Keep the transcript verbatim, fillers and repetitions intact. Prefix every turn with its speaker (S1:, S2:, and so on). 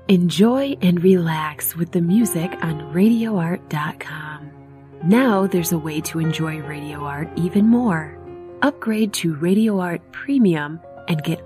S1: Enjoy and relax with the music on radio art dot com. Now there's a way to enjoy Radio Art even more. Upgrade to Radio Art Premium and get